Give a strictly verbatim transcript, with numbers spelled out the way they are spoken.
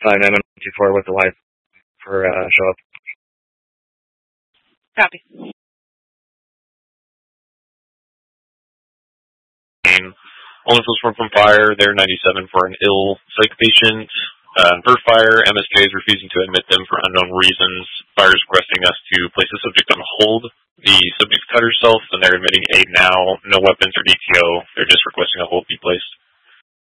five nine one two four with the live for uh, show up. Copy. Only from from fire, they're ninety-seven for an ill psych patient. Uh, first fire, M S J is refusing to admit them for unknown reasons. Fire is requesting us to place the subject on hold. The subject cut herself, and they're admitting aid now. No weapons or D T O. They're just requesting a hold be placed.